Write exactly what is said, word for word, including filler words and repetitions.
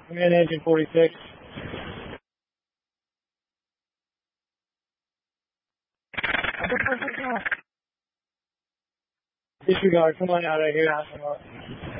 Command engine forty-six. Disregard, come on out right here.